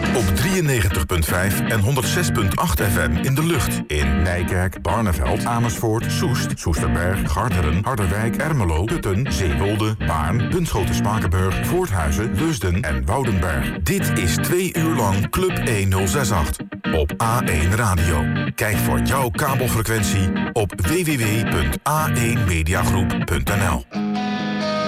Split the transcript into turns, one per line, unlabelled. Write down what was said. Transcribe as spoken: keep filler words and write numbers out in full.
Op drieënnegentig komma vijf en honderd zes komma acht F M in de lucht. In Nijkerk, Barneveld, Amersfoort, Soest, Soesterberg, Garderen, Harderwijk, Ermelo, Putten, Zeewolde, Baarn, Bunschoten, Spakenburg, Voorthuizen, Leusden en Woudenberg. Dit is twee uur lang Club honderd zesentachtig op A één Radio. Kijk voor jouw kabelfrequentie op w w w punt a één mediagroep punt n l.